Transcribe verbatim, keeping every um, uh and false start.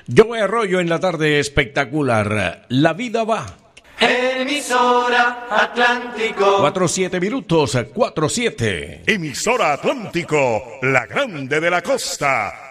Joe Arroyo en la tarde espectacular. La vida va. Emisora Atlántico. Cuatro siete minutos, cuatro siete. Emisora Atlántico, la grande de la costa.